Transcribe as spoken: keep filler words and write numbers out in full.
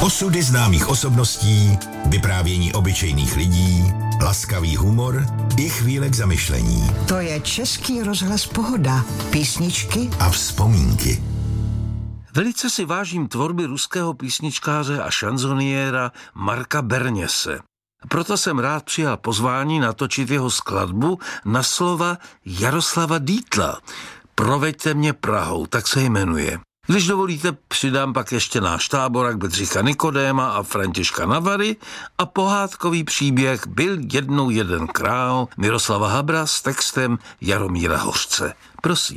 Osudy známých osobností, vyprávění obyčejných lidí, laskavý humor i chvíle k zamyšlení. To je Český rozhlas Pohoda. Písničky a vzpomínky. Velice si vážím tvorby ruského písničkáře a šanzoniéra Marka Berněse. Proto jsem rád přijal pozvání natočit jeho skladbu na slova Jaroslava Dietla. Proveďte mě Prahou, tak se jmenuje. Když dovolíte, přidám pak ještě náš táborak Bedřicha Nikodéma a Františka Navary a pohádkový příběh Byl jednou jeden král Miroslava Habra s textem Jaromíra Hořce. Prosím.